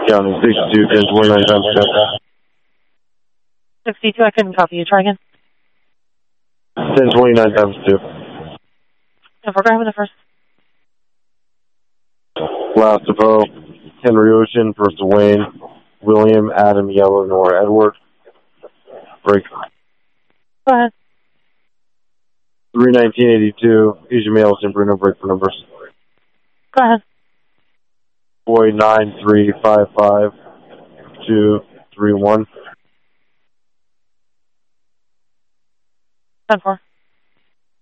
County, 62, 1029 times 2. 62, I couldn't copy you. Try again. 1029 times 2. If we're grabbing the first. Last Depot, Henry Ocean, First Wayne, William, Adam, Yellow, Nora, Edward. Break. Go ahead. 31982, Asia Mailson, Bruno, break for numbers. Go ahead. Boy 9355231. 10-4.